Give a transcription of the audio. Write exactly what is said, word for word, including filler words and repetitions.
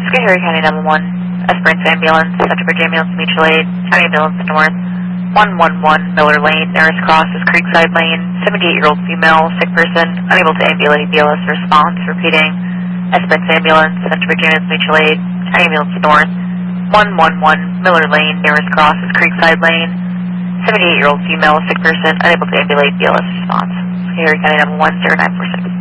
Schoharie County nine one one, Esperance Ambulance, Central Bridge Ambulance, Mutual Aid, County Ambulance North, one one one Miller Lane, Nearest Cross is Creekside Lane, seventy-eight-year-old female, sick person, unable to ambulate, B L S response, repeating, Esperance Ambulance, Central Bridge Ambulance, Mutual Aid, County Ambulance North, one one one Miller Lane, Nearest Cross is Creekside Lane, seventy-eight-year-old female, sick person, unable to ambulate, B L S response. Schoharie County nine one one, zero nine four six.